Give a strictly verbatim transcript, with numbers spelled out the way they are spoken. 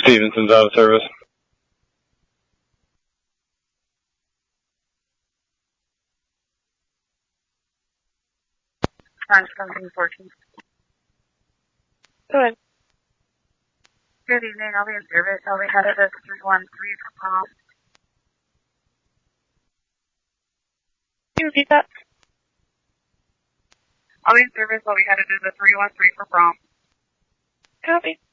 Stevenson's out of service. Times seventeen fourteen. Go ahead. Good evening, I'll be in service. I'll be headed to three one three for prompt. Can you repeat that? I'll be in service. I'll be headed to the three one three for prompt. Copy.